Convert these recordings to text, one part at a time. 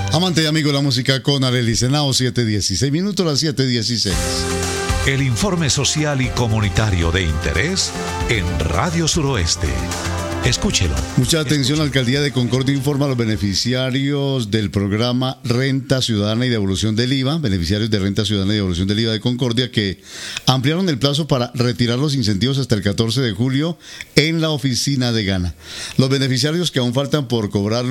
Amante y amigo de la música con Arely Senao, 7:16 minutos, las 7:16. El informe social y comunitario de interés en Radio Suroeste. Escúchelo. Mucha atención, la Alcaldía de Concordia informa a los beneficiarios del programa Renta Ciudadana y Devolución del IVA, beneficiarios de Renta Ciudadana y Devolución del IVA de Concordia, que ampliaron el plazo para retirar los incentivos hasta el 14 de julio en la oficina de Gana. Los beneficiarios que aún faltan por cobrar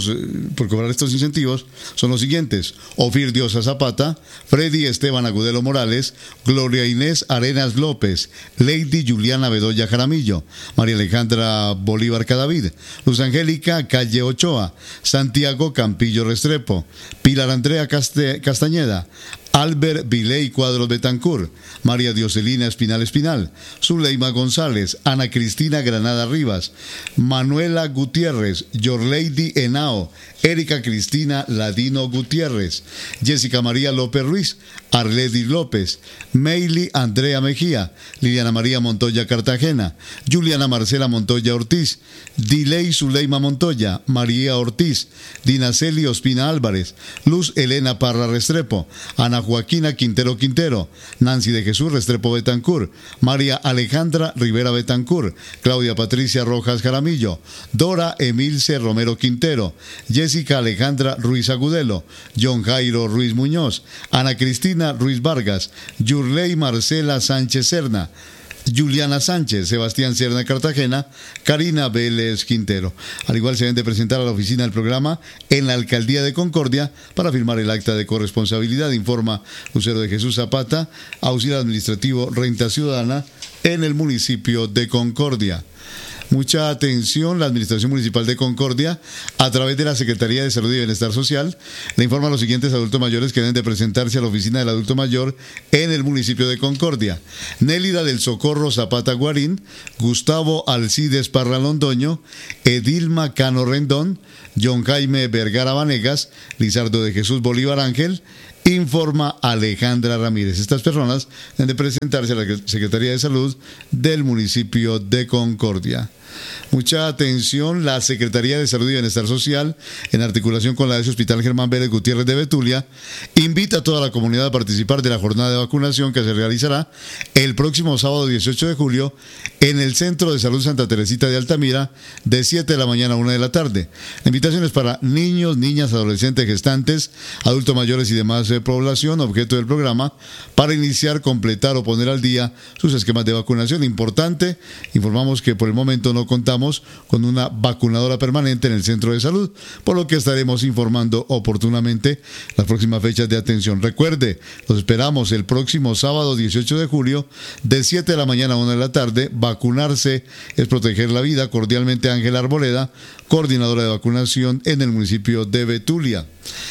estos incentivos son los siguientes: Ofir Diosa Zapata, Freddy Esteban Agudelo Morales, Gloria Inés Arenas López, Lady Juliana Bedoya Jaramillo, María Alejandra Bolívar Cadavid, Luz Angélica Calle Ochoa, Santiago Campillo Restrepo, Pilar Andrea Castañeda, Albert Viley Cuadros Betancur, María Dioselina Espinal Espinal, Zuleima González, Ana Cristina Granada Rivas, Manuela Gutiérrez, Yorlady Henao, Erika Cristina Ladino Gutiérrez, Jessica María López Ruiz, Arledi López, Meili Andrea Mejía, Liliana María Montoya Cartagena, Juliana Marcela Montoya Ortiz, Diley Zuleima Montoya, María Ortiz, Dinaceli Ospina Álvarez, Luz Elena Parra Restrepo, Ana Joaquina Quintero Quintero, Nancy de Jesús Restrepo Betancur, María Alejandra Rivera Betancur, Claudia Patricia Rojas Jaramillo, Dora Emilce Romero Quintero, Jessica Alejandra Ruiz Agudelo, John Jairo Ruiz Muñoz, Ana Cristina Ruiz Vargas, Yurley Marcela Sánchez Serna, Juliana Sánchez, Sebastián Serna Cartagena, Karina Vélez Quintero. Al igual se deben de presentar a la oficina del programa en la Alcaldía de Concordia para firmar el acta de corresponsabilidad, informa Lucero de Jesús Zapata, auxiliar administrativo Renta Ciudadana en el municipio de Concordia. Mucha atención, la Administración Municipal de Concordia, a través de la Secretaría de Salud y Bienestar Social, le informa a los siguientes adultos mayores que deben de presentarse a la oficina del adulto mayor en el municipio de Concordia: Nélida del Socorro Zapata Guarín, Gustavo Alcides Parra Londoño, Edilma Cano Rendón, John Jaime Vergara Vanegas, Lizardo de Jesús Bolívar Ángel, informa Alejandra Ramírez. Estas personas deben de presentarse a la Secretaría de Salud del municipio de Concordia. Mucha atención, la Secretaría de Salud y Bienestar Social, en articulación con la de Hospital Germán Vélez Gutiérrez de Betulia, invita a toda la comunidad a participar de la jornada de vacunación que se realizará el próximo sábado 18 de julio en el Centro de Salud Santa Teresita de Altamira, de 7 de la mañana a 1 de la tarde. La invitación es para niños, niñas, adolescentes, gestantes, adultos mayores y demás población, objeto del programa, para iniciar, completar o poner al día sus esquemas de vacunación. Importante, informamos que por el momento no contamos con una vacunadora permanente en el centro de salud, por lo que estaremos informando oportunamente las próximas fechas de atención. Recuerde, los esperamos el próximo sábado 18 de julio, de 7 de la mañana a 1 de la tarde. Vacunarse es proteger la vida. Cordialmente, Ángela Arboleda, coordinadora de vacunación en el municipio de Betulia.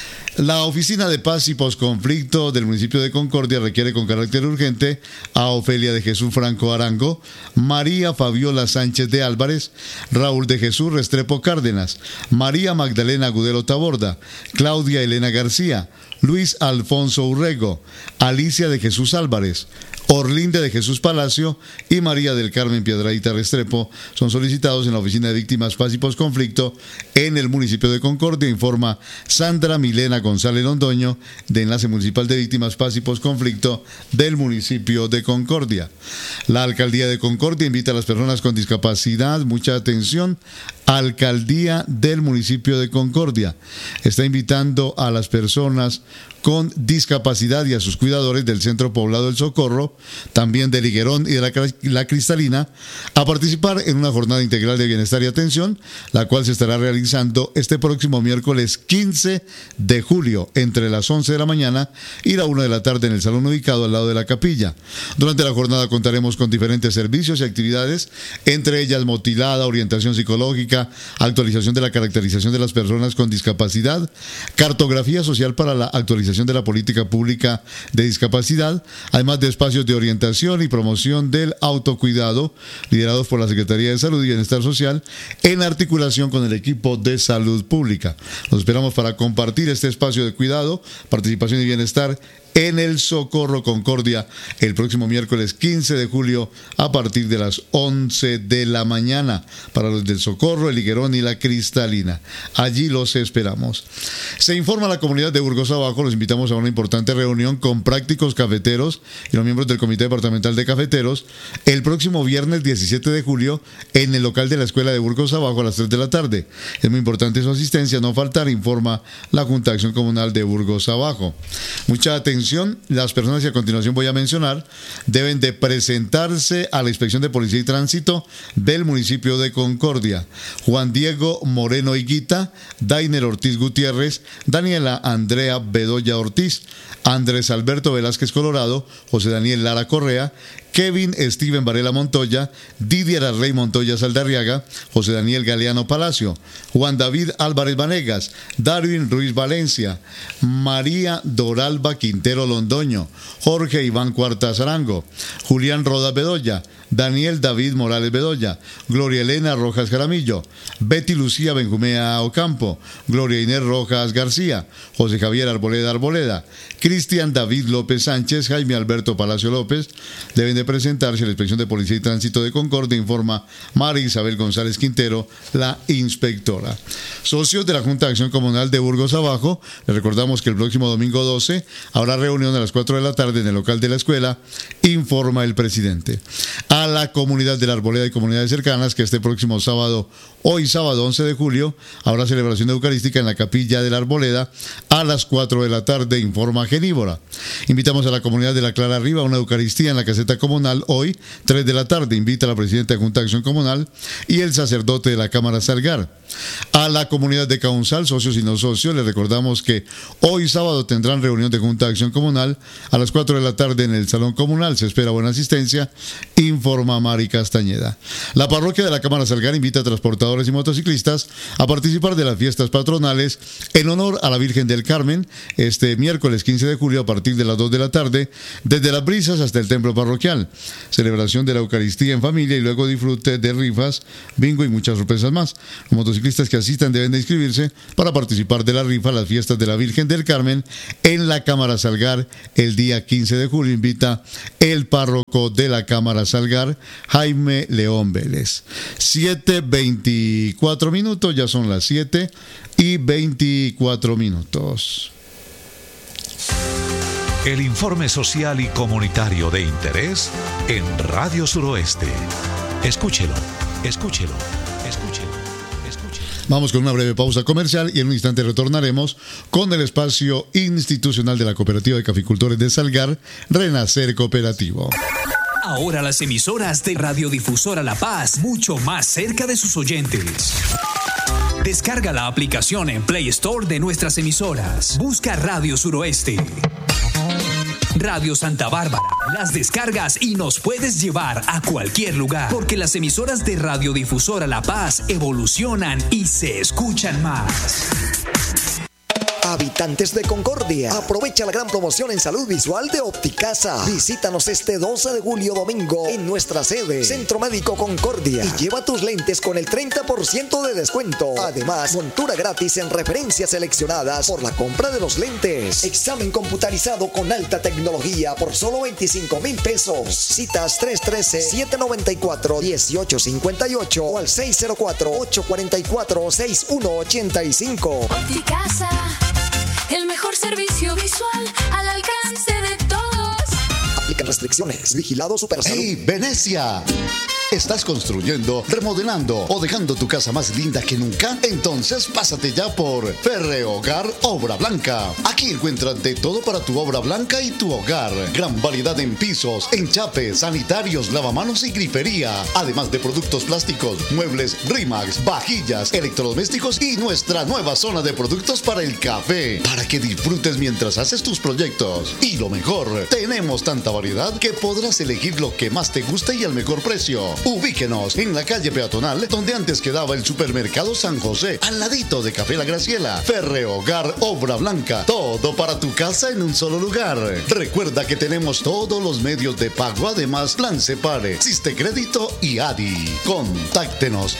La Oficina de Paz y Posconflicto del municipio de Concordia requiere con carácter urgente a Ofelia de Jesús Franco Arango, María Fabiola Sánchez de Álvarez, Raúl de Jesús Restrepo Cárdenas, María Magdalena Agudelo Taborda, Claudia Elena García, Luis Alfonso Urrego, Alicia de Jesús Álvarez, Orlinde de Jesús Palacio y María del Carmen Piedradita Restrepo son solicitados en la Oficina de Víctimas Paz y Posconflicto en el municipio de Concordia, informa Sandra Milena González Londoño, de Enlace Municipal de Víctimas Paz y Posconflicto del municipio de Concordia. La Alcaldía de Concordia invita a las personas con discapacidad, mucha atención, Alcaldía del municipio de Concordia está invitando a las personas con discapacidad y a sus cuidadores del Centro Poblado del Socorro, también del Higuerón y de la Cristalina, a participar en una jornada integral de bienestar y atención, la cual se estará realizando este próximo miércoles 15 de julio, entre las 11 de la mañana y la 1 de la tarde en el salón ubicado al lado de la capilla. Durante la jornada contaremos con diferentes servicios y actividades, entre ellas motilada, orientación psicológica, actualización de la caracterización de las personas con discapacidad, cartografía social para la actualización de la política pública de discapacidad, además de espacios de orientación y promoción del autocuidado, liderados por la Secretaría de Salud y Bienestar Social, en articulación con el equipo de salud pública. Los esperamos para compartir este espacio de cuidado, participación y bienestar en el Socorro Concordia el próximo miércoles 15 de julio a partir de las 11 de la mañana para los del Socorro, el Higuerón y la Cristalina. Allí los esperamos. Se informa a la comunidad de Burgos Abajo, los invitamos a una importante reunión con prácticos cafeteros y los miembros del Comité Departamental de Cafeteros el próximo viernes 17 de julio en el local de la Escuela de Burgos Abajo a las 3 de la tarde. Es muy importante su asistencia, no faltar, informa la Junta de Acción Comunal de Burgos Abajo. Mucha atención, las personas que a continuación voy a mencionar deben de presentarse a la Inspección de Policía y Tránsito del municipio de Concordia. Juan Diego Moreno Higuita, Dainer Ortiz Gutiérrez, Daniela Andrea Bedoya Ortiz, Andrés Alberto Velázquez Colorado, José Daniel Lara Correa, Kevin Steven Varela Montoya, Didier Arrey Montoya Saldarriaga, José Daniel Galeano Palacio, Juan David Álvarez Vanegas, Darwin Ruiz Valencia, María Doralba Quintero Londoño, Jorge Iván Cuartas Arango, Julián Rodas Bedoya, Daniel David Morales Bedoya, Gloria Elena Rojas Jaramillo, Betty Lucía Benjumea Ocampo, Gloria Inés Rojas García, José Javier Arboleda, Cristian David López Sánchez, Jaime Alberto Palacio López, deben de presentarse a la Inspección de Policía y Tránsito de Concordia, informa María Isabel González Quintero, la inspectora. Socios de la Junta de Acción Comunal de Burgos Abajo, les recordamos que el próximo domingo 12 habrá reunión a las 4 de la tarde en el local de la escuela, informa el presidente. A la comunidad de la Arboleda y comunidades cercanas que este próximo sábado, hoy sábado 11 de julio, habrá celebración eucarística en la capilla de la Arboleda a las 4 de la tarde, informa Genívora. Invitamos a la comunidad de la Clara Arriba a una eucaristía en la caseta comunal hoy, 3 de la tarde, invita a la presidenta de Junta de Acción Comunal y el sacerdote de la Cámara Salgar. A la comunidad de Caunzal, socios y no socios, les recordamos que hoy sábado tendrán reunión de Junta de Acción Comunal a las 4 de la tarde en el Salón Comunal, se espera buena asistencia, informa Mari Castañeda. La parroquia de la Cámara Salgar invita a transportadores y motociclistas a participar de las fiestas patronales en honor a la Virgen del Carmen este miércoles 15 de julio a partir de las 2 de la tarde, desde las brisas hasta el templo parroquial. Celebración de la Eucaristía en familia y luego disfrute de rifas, bingo y muchas sorpresas más. Los motociclistas que asistan deben de inscribirse para participar de la rifa a las fiestas de la Virgen del Carmen en la Cámara Salgar el día 15 de julio, invita el párroco de la Cámara Salgar, Jaime León Vélez. 7:24 minutos, ya son las 7:24 minutos. El informe social y comunitario de interés en Radio Suroeste. Escúchelo, escúchelo, escúchelo, escúchelo. Vamos con una breve pausa comercial y en un instante retornaremos con el espacio institucional de la Cooperativa de Caficultores de Salgar, Renacer Cooperativo. Ahora las emisoras de Radiodifusora La Paz, mucho más cerca de sus oyentes. Descarga la aplicación en Play Store de nuestras emisoras. Busca Radio Suroeste, Radio Santa Bárbara. Las descargas y nos puedes llevar a cualquier lugar, porque las emisoras de Radiodifusora La Paz evolucionan y se escuchan más. Habitantes de Concordia, aprovecha la gran promoción en salud visual de Opticasa. Visítanos este 12 de julio domingo en nuestra sede, Centro Médico Concordia, y lleva tus lentes con el 30% de descuento. Además, montura gratis en referencias seleccionadas por la compra de los lentes. Examen computarizado con alta tecnología por solo 25,000 pesos. Citas 313-794-1858 o al 604-844-6185. Opticasa, el mejor servicio visual al alcance de todos. Aplican restricciones. Vigilado Supersalud. ¡Hey, Venecia! ¿Estás construyendo, remodelando o dejando tu casa más linda que nunca? Entonces pásate ya por Ferrehogar Obra Blanca. Aquí encuentras de todo para tu obra blanca y tu hogar. Gran variedad en pisos, enchapes, sanitarios, lavamanos y grifería. Además de productos plásticos, muebles Rimax, vajillas, electrodomésticos y nuestra nueva zona de productos para el café. Para que disfrutes mientras haces tus proyectos. Y lo mejor, tenemos tanta variedad que podrás elegir lo que más te guste y al mejor precio. Ubíquenos en la calle peatonal donde antes quedaba el supermercado San José, al ladito de Café La Graciela. Ferrehogar Obra Blanca, todo para tu casa en un solo lugar. Recuerda que tenemos todos los medios de pago, además Plan Separe, Siste Crédito y ADI. Contáctenos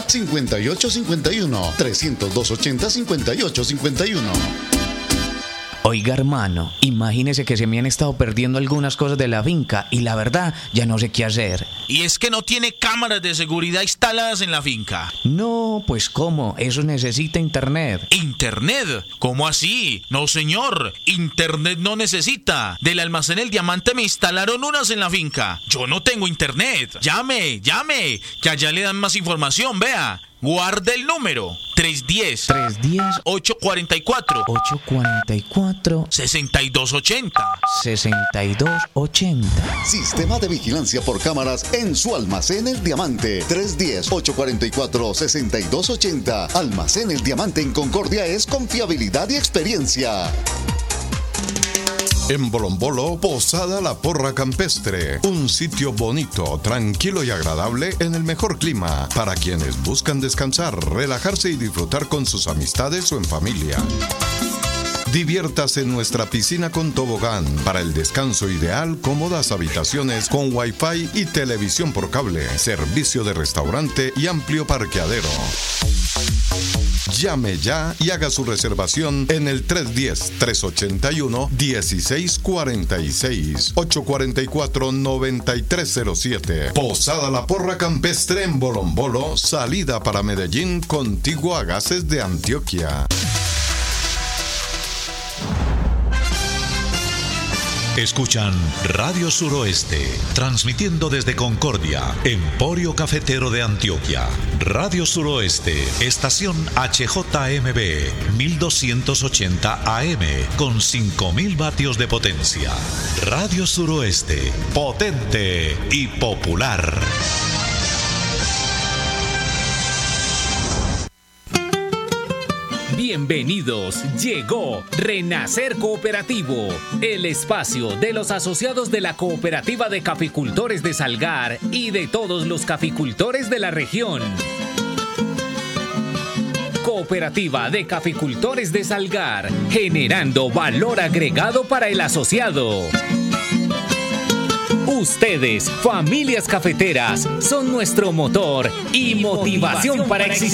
300-280-5851, 300-280-5851. Oiga, hermano, imagínese que se me han estado perdiendo algunas cosas de la finca y la verdad ya no sé qué hacer. Y es que no tiene cámaras de seguridad instaladas en la finca. No, pues ¿cómo? Eso necesita internet. ¿Internet? ¿Cómo así? No, señor, internet no necesita. Del almacén El Diamante me instalaron unas en la finca. Yo no tengo internet. Llame, que allá le dan más información, vea. Guarde el número 310-844 6280. Sistema de vigilancia por cámaras en su almacén El Diamante. 310-844-6280. Almacén El Diamante en Concordia es confiabilidad y experiencia. En Bolombolo, Posada La Porra Campestre. Un sitio bonito, tranquilo y agradable en el mejor clima para quienes buscan descansar, relajarse y disfrutar con sus amistades o en familia. Diviértase en nuestra piscina con tobogán. Para el descanso ideal, cómodas habitaciones con wifi y televisión por cable, servicio de restaurante y amplio parqueadero. Llame ya y haga su reservación en el 310-381-1646, 844-9307. Posada La Porra Campestre en Bolombolo, salida para Medellín, contiguo a Gases de Antioquia. Escuchan Radio Suroeste, transmitiendo desde Concordia, Emporio Cafetero de Antioquia. Radio Suroeste, estación HJMB, 1280 AM, con 5000 vatios de potencia. Radio Suroeste, potente y popular. Bienvenidos, llegó Renacer Cooperativo, el espacio de los asociados de la Cooperativa de Caficultores de Salgar y de todos los caficultores de la región. Cooperativa de Caficultores de Salgar, generando valor agregado para el asociado. Ustedes, familias cafeteras, son nuestro motor y motivación para existir.